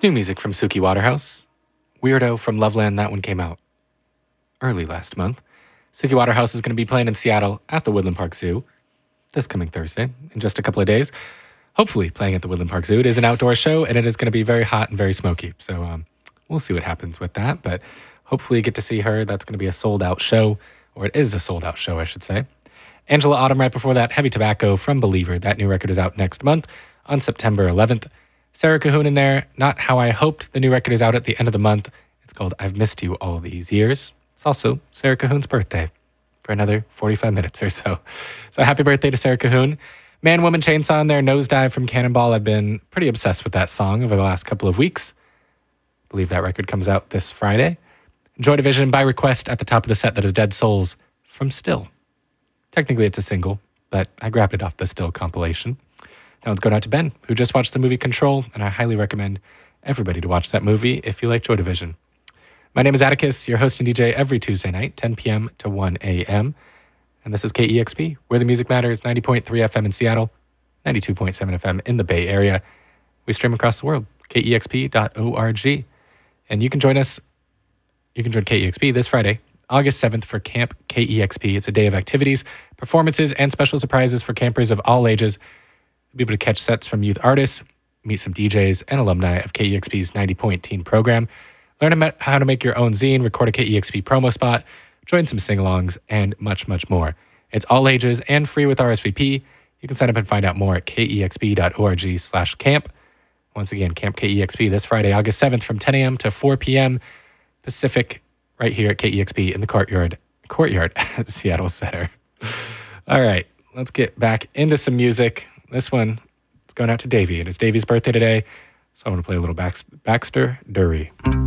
New music from Suki Waterhouse. Weirdo from Loveland, that one came out early last month. Suki Waterhouse is going to be playing in Seattle at the Woodland Park Zoo this coming Thursday, in just a couple of days. Hopefully playing at the Woodland Park Zoo. It is an outdoor show, and it is going to be very hot and very smoky. So we'll see what happens with that, but hopefully get to see her. That's going to be a sold-out show, or it is a sold-out show, I should say. Angela Autumn right before that, Heavy Tobacco from Believer. That new record is out next month on September 11th. Sarah Cahoon in there, Not How I Hoped. The new record is out at the end of the month. It's called I've Missed You All These Years. It's also Sarah Cahoon's birthday for another 45 minutes or so. So happy birthday to Sarah Cahoon. Man, Woman, Chainsaw in there, Nosedive from Cannonball. I've been pretty obsessed with that song over the last couple of weeks. I believe that record comes out this Friday. Joy Division by request at the top of the set. That is Dead Souls from Still. Technically it's a single, but I grabbed it off the Still compilation. That one's going out to Ben, who just watched the movie Control, and I highly recommend everybody to watch that movie if you like Joy Division. My name is Atticus, your host and DJ every Tuesday night, 10 p.m. to 1 a.m. And this is KEXP, where the music matters, 90.3 FM in Seattle, 92.7 FM in the Bay Area. We stream across the world, KEXP.org. And you can join us, you can join KEXP this Friday, August 7th for Camp KEXP. It's a day of activities, performances, and special surprises for campers of all ages. You'll be able to catch sets from youth artists, meet some DJs and alumni of KEXP's 90-point teen program, learn how to make your own zine, record a KEXP promo spot, join some sing-alongs, and much, much more. It's all ages and free with RSVP. You can sign up and find out more at kexp.org/camp. Once again, Camp KEXP this Friday, August 7th from 10 a.m. to 4 p.m. Pacific, right here at KEXP in the courtyard at Seattle Center. All right, let's get back into some music. This one is going out to Davey. It is Davey's birthday today, so I want to play a little Baxter Dury.